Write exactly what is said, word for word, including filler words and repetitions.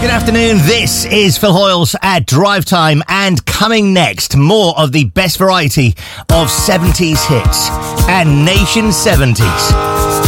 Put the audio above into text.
Good afternoon, this is Phil Hoyles at Drive Time, and coming next, more of the best variety of seventies hits and Nation seventies.